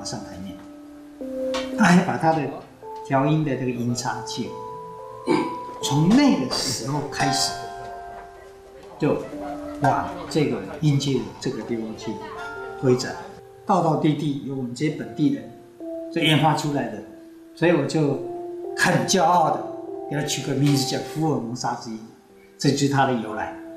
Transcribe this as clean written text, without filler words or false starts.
上台面，他还把他的调音的这个音叉借我，从那个时候开始，就往这个音阶这个地方去推展，道道地地由我们这些本地人所研发出来的，所以我就很骄傲的给他取个名字叫福尔摩沙之音，这就是它的由来。